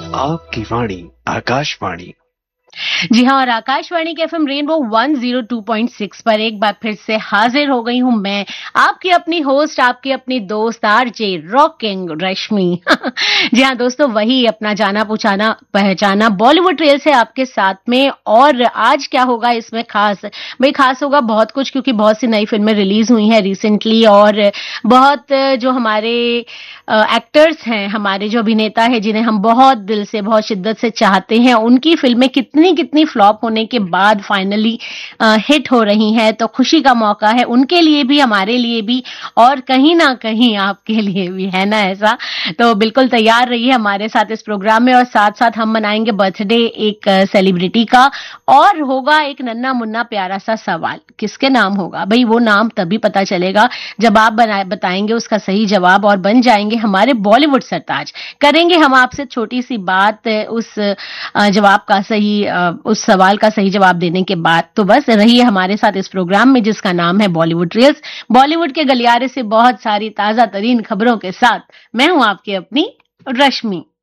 आपकी वाणी आकाशवाणी। जी हाँ, और आकाशवाणी के एफएम रेनबो 102.6 पर एक बार फिर से हाजिर हो गई हूँ मैं, आपकी अपनी होस्ट, आपकी अपनी दोस्त आरजे रॉकिंग रश्मि। जी हाँ दोस्तों, वही अपना जाना पहचाना पहचाना बॉलीवुड ट्रेल से आपके साथ में। और आज क्या होगा इसमें खास? भाई खास होगा बहुत कुछ, क्योंकि बहुत सी नई फिल्में रिलीज हुई हैं रिसेंटली, और बहुत जो हमारे एक्टर्स हैं, हमारे जो अभिनेता है जिन्हें हम बहुत दिल से बहुत शिद्दत से चाहते हैं, उनकी फिल्में कितनी कितनी फ्लॉप होने के बाद फाइनली हिट हो रही हैं। तो खुशी का मौका है उनके लिए भी, हमारे लिए भी, और कहीं ना कहीं आपके लिए भी, है ना ऐसा? तो बिल्कुल तैयार रहिए हमारे साथ इस प्रोग्राम में। और साथ साथ हम मनाएंगे बर्थडे एक सेलिब्रिटी का, और होगा एक नन्ना मुन्ना प्यारा सा सवाल। किसके नाम होगा? भाई वो नाम तभी पता चलेगा जब आप बताएंगे उसका सही जवाब, और बन जाएंगे हमारे बॉलीवुड सरताज। करेंगे हम आपसे छोटी सी बात उस जवाब का सही उस सवाल का सही जवाब देने के बाद। तो बस रहिए हमारे साथ इस प्रोग्राम में, जिसका नाम है बॉलीवुड रील्स। बॉलीवुड के गलियारे से बहुत सारी ताजा तरीन खबरों के साथ मैं हूं आपकी अपनी रश्मि।